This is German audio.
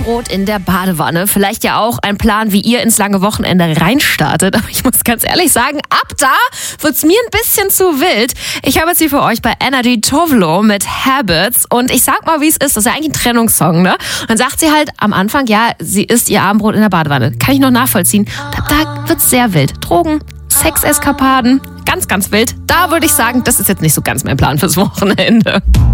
Abendbrot in der Badewanne. Vielleicht ja auch ein Plan, wie ihr ins lange Wochenende reinstartet. Aber ich muss ganz ehrlich sagen, ab da wird's mir ein bisschen zu wild. Ich habe jetzt hier für euch bei Energy Tovlo mit Habits. Und ich sag mal, wie es ist. Das ist ja eigentlich ein Trennungssong, ne? Und dann sagt sie halt am Anfang, ja, sie isst ihr Abendbrot in der Badewanne. Kann ich noch nachvollziehen. Und ab da wird's sehr wild. Drogen, Sexeskapaden, ganz, ganz wild. Da würde ich sagen, das ist jetzt nicht so ganz mein Plan fürs Wochenende.